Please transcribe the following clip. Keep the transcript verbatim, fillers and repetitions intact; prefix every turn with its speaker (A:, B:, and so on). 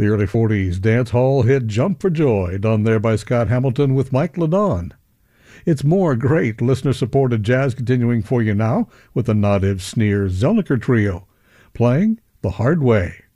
A: The early forties dance hall hit Jump for Joy, done there by Scott Hamilton with Mike Ladon. It's more great listener-supported jazz continuing for you now with the Nadiv Sneer Zelniker Trio, playing The Hard Way.